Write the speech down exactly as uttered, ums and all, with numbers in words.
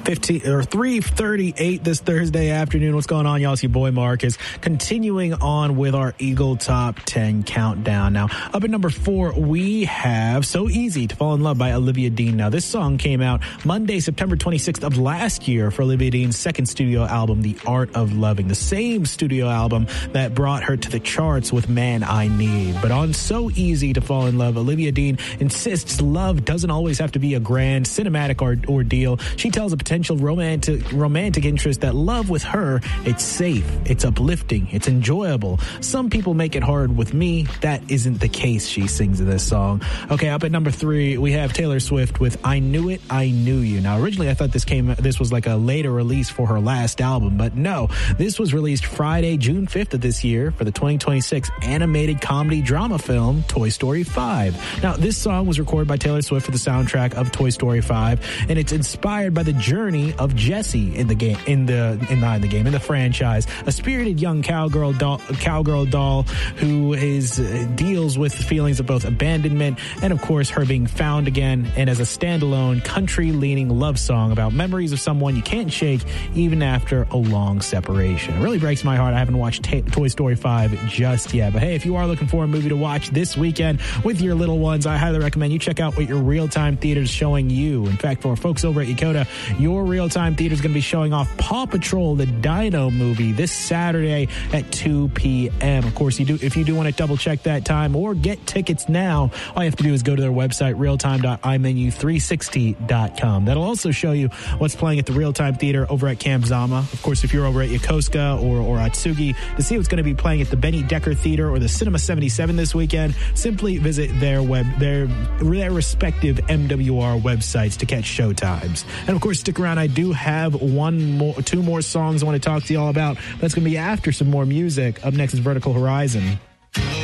fifteen or three thirty-eight this Thursday afternoon. What's going on, y'all? It's your boy Marcus. Continuing on with our Eagle Top ten countdown. Now, up at number four, we have So Easy to Fall in Love by Olivia Dean. Now, this song came out Monday, September twenty-sixth of last year for Olivia Dean's second studio album, The Art of Loving, the same studio album that brought her to the charts with Man I Need. But on So Easy to Fall in Love, Olivia Dean insists love doesn't always have to be a grand cinematic or- ordeal. She tells a potential romantic romantic interest that love with her, it's safe, it's uplifting, it's enjoyable. Some people make it hard. With me, that isn't the case, she sings in this song. Okay, up at number three, we have Taylor Swift with I Knew It, I Knew You. Now, originally I thought this came this was like a later release for her last album, but no, this was released Friday, June fifth of this year for the twenty twenty-six animated comedy drama film Toy Story five. Now, this song was recorded by Taylor Swift for the soundtrack of Toy Story five, and it's inspired by the journey of Jessie in the game, in the in not in the game, in the franchise, a spirited young cowgirl doll, cowgirl doll who is uh, deals with feelings of both abandonment and, of course, her being found again, and as a standalone country-leaning love song about memories of someone you can't shake even after a long separation. It really breaks my heart. I haven't watched t- Toy Story five just yet, but hey, if you are looking for a movie to watch this weekend with your little ones, I highly recommend you check out what your real-time theater is showing you. In fact, for folks over at Yakota, your real-time theater is going to be showing off Paw Patrol, the Dino movie, this Saturday at two p.m. Of course, you do if you do want to double-check that time or get tickets now, all you have to do is go to their website, realtime dot i menu three sixty dot com. That'll also show you what's playing at the Real-Time Theater over at Camp Zama. Of course, if you're over at Yokosuka or, or Atsugi, to see what's going to be playing at the Benny Decker Theater or the Cinema seventy-seven this weekend, simply visit their web their, their respective M W R websites to catch show times. And of course, stick around. I do have one more, two more songs I want to talk to y'all about. That's going to be after some more music. Up next is Vertical Horizon.